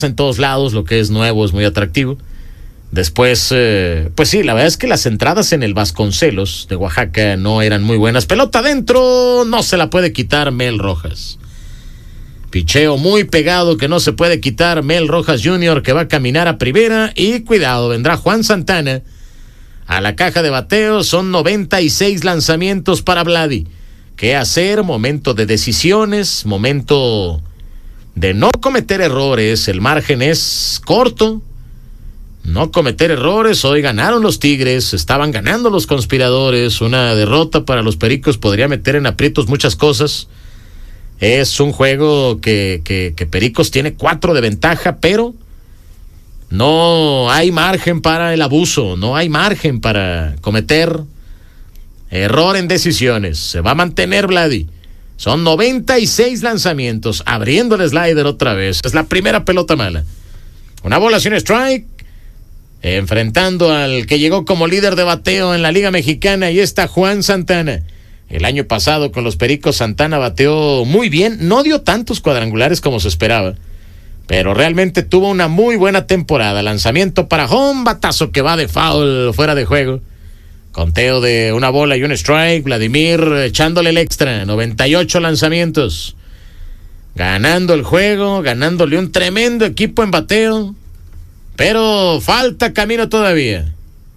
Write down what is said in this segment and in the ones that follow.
en todos lados, lo que es nuevo es muy atractivo. Después, pues sí, la verdad es que las entradas en el Vasconcelos de Oaxaca no eran muy buenas. Pelota adentro, no se la puede quitar Mel Rojas. Picheo muy pegado que no se puede quitar Mel Rojas Jr., que va a caminar a primera. Y cuidado, vendrá Juan Santana a la caja de bateo. Son 96 lanzamientos para Vladi. ¿Qué hacer? Momento de decisiones, momento de no cometer errores. El margen es corto. No cometer errores. Hoy ganaron los Tigres, estaban ganando los conspiradores. Una derrota para los Pericos podría meter en aprietos muchas cosas. Es un juego que Pericos tiene 4 de ventaja, pero no hay margen para el abuso, no hay margen para cometer error en decisiones. Se va a mantener Vladi. Son 96 lanzamientos, abriendo el slider otra vez. Es la primera pelota mala. Una bola sin strike. Enfrentando al que llegó como líder de bateo en la Liga Mexicana, y está Juan Santana. El año pasado con los Pericos Santana bateó muy bien, no dio tantos cuadrangulares como se esperaba, pero realmente tuvo una muy buena temporada. Lanzamiento para home, batazo que va de foul, fuera de juego. Conteo de una bola y un strike. Vladimir echándole el extra, 98 lanzamientos. Ganando el juego, ganándole un tremendo equipo en bateo. Pero falta camino todavía.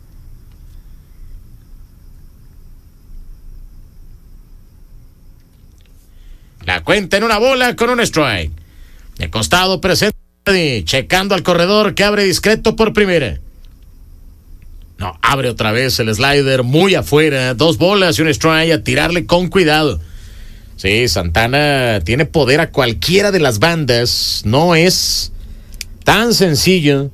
La cuenta en una bola con un strike. De costado presente, checando al corredor que abre discreto por primera. No, abre otra vez el slider muy afuera. 2 bolas y un strike, a tirarle con cuidado. Sí, Santana tiene poder a cualquiera de las bandas. No es tan sencillo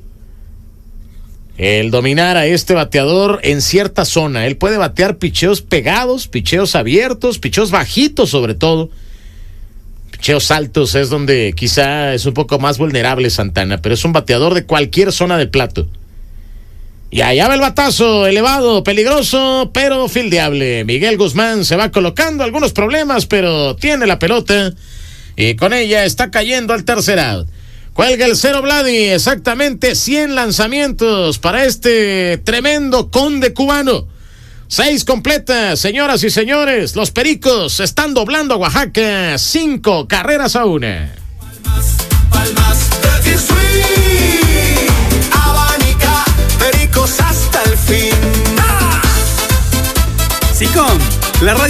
el dominar a este bateador en cierta zona. Él puede batear picheos pegados, picheos abiertos, picheos bajitos sobre todo. Picheos altos es donde quizá es un poco más vulnerable Santana, pero es un bateador de cualquier zona del plato. Y allá va el batazo, elevado, peligroso, pero fildeable. Miguel Guzmán se va colocando algunos problemas, pero tiene la pelota y con ella está cayendo al tercer out. Cuelga el cero Vladi, exactamente 100 lanzamientos para este tremendo conde cubano. 6 completas, señoras y señores. Los Pericos están doblando a Oaxaca 5 carreras a 1. Palmas, abanica, Pericos hasta el fin. Sicom, la radio